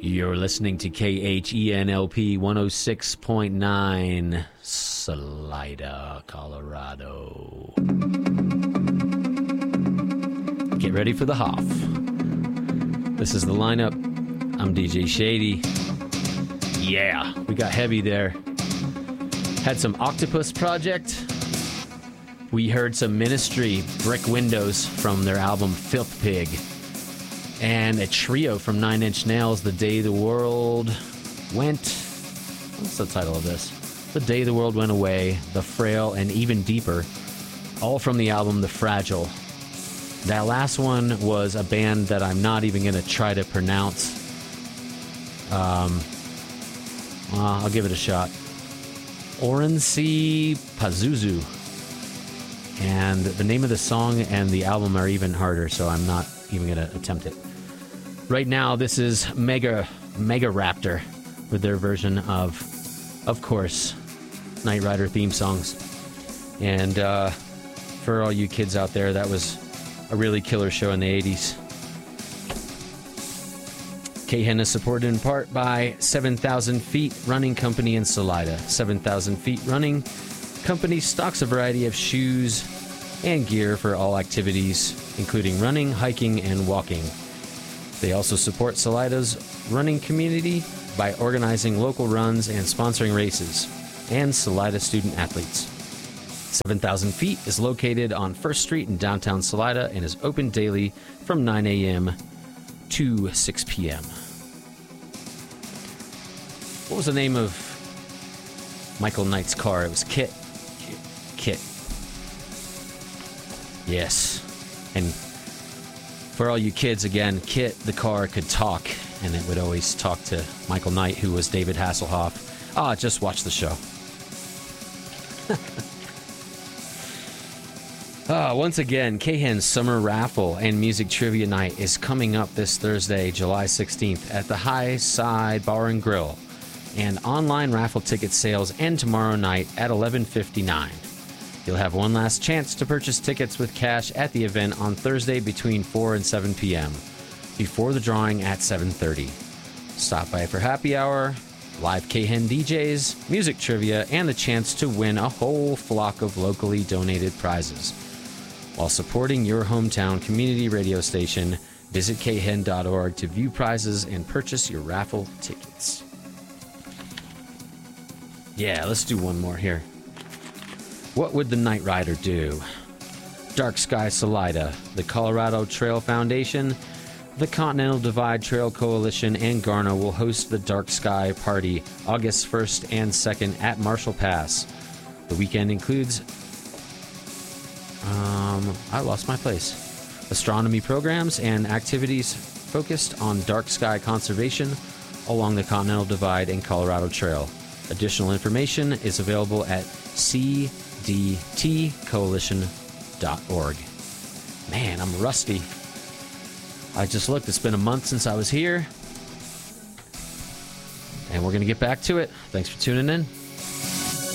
You're listening to KHENLP 106.9, Salida, Colorado. Get ready for the Hoff. This is the lineup. I'm DJ Shady. Yeah, we got heavy there. Had some Octopus Project. We heard some Ministry, Brick Windows from their album Filth Pig. And a trio from Nine Inch Nails, The Day the World Went... What's the title of this? The Day the World Went Away, The Frail, and Even Deeper. All from the album The Fragile. That last one was a band that I'm not even going to try to pronounce. I'll give it a shot. Orense Pazuzu. And the name of the song and the album are even harder, so I'm not even going to attempt it. Right now, this is Mega Raptor with their version of course, Knight Rider theme songs. And for all you kids out there, that was a really killer show in the 80s. KHEN is supported in part by 7,000 Feet Running Company in Salida. 7,000 Feet Running Company stocks a variety of shoes and gear for all activities, including running, hiking, and walking. They also support Salida's running community by organizing local runs and sponsoring races, and Salida student athletes. 7,000 Feet is located on 1st Street in downtown Salida and is open daily from 9 a.m. to 6 p.m. What was the name of Michael Knight's car? It was Kit. Kit. Yes. And for all you kids, again, Kit, the car, could talk, and it would always talk to Michael Knight, who was David Hasselhoff. Just watch the show. Once again, KHEN's Summer Raffle and Music Trivia Night is coming up this Thursday, July 16th, at the High Side Bar and Grill. And online raffle ticket sales end tomorrow night at 11:59. You'll have one last chance to purchase tickets with cash at the event on Thursday between 4 and 7 p.m. before the drawing at 7:30. Stop by for happy hour, live KHEN DJs, music trivia, and the chance to win a whole flock of locally donated prizes. While supporting your hometown community radio station, visit khen.org to view prizes and purchase your raffle tickets. Yeah, let's do one more here. What would the Knight Rider do? Dark Sky Salida, the Colorado Trail Foundation, the Continental Divide Trail Coalition, and Garna will host the Dark Sky Party August 1st and 2nd at Marshall Pass. The weekend includes... I lost my place. Astronomy programs and activities focused on dark sky conservation along the Continental Divide and Colorado Trail. Additional information is available at cdtcoalition.org. Man, I'm rusty. I just looked. It's been a month since I was here. And we're going to get back to it. Thanks for tuning in.